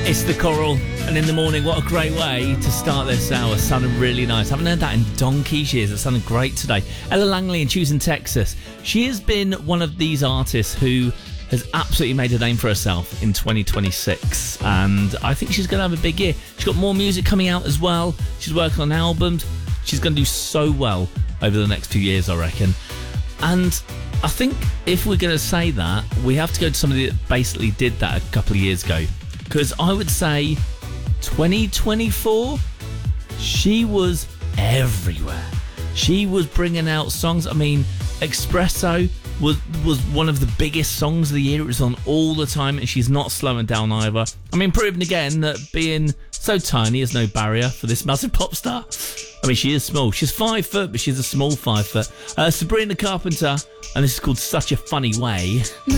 It's the Coral, and in the morning, what a great way to start this hour. Sounding really nice. Haven't heard that in donkey's years. It sounded great today. Ella Langley in Choosing Texas. She has been one of these artists who has absolutely made a name for herself in 2026, and I think she's going to have a big year. She's got more music coming out as well. She's working on albums. She's going to do so well over the next few years, I reckon. And I think if we're going to say that, we have to go to somebody that basically did that a couple of years ago. Because I would say 2024, she was everywhere. She was bringing out songs. I mean, Espresso was one of the biggest songs of the year. It was on all the time, and she's not slowing down either. I mean, proving again that being so tiny is no barrier for this massive pop star. I mean, she is small. She's 5 foot, but she's a small 5 foot. Sabrina Carpenter, and this is called Such a Funny Way.